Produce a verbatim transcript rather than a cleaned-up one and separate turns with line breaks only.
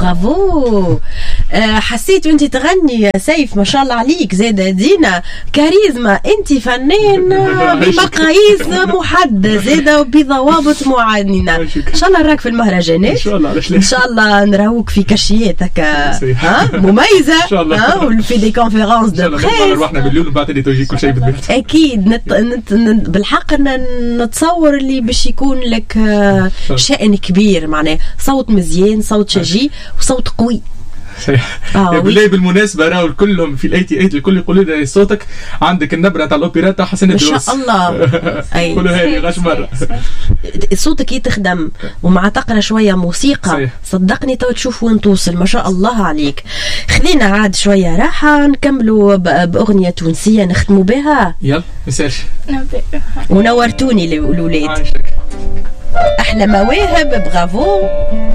برافو. أه حسيت وانت تغني يا سيف ما شاء الله عليك، زيادة دينا كاريزما، انت فنان بمقاييس محددة زيادة وبضوابط معينة. ان شاء الله نراك في المهرجانات ان شاء الله، ان شاء الله نراوك في كاشيات هكا ها مميزة ان شاء الله، ها وفي دي كونفيرونس دو بريس
روحنا بالليل وبعد اللي توجي كل شيء بالبيت
اكيد. نت... نت... نت... بالحق نتصور اللي باش يكون لك شأن كبير، معناه صوت مزيان، صوت شجي وصوت قوي.
آه بالله بالمناسبه راهو كلهم في الاي تي اي الكل يقولوا لي صوتك عندك النبره تاع الاوبرا تاع حسن الدروس
ما شاء الله.
اي كل هذه غاش مره
صوتك يتخدم ومع تقرا شويه موسيقى صحيح. صدقني تو تشوف وين توصل ما شاء الله عليك. خلينا عاد شويه راحه نكملوا باغنيه تونسيه نختموا بها.
يلا مساج
ونورتوني الاولاد. احلى مواهب برافو.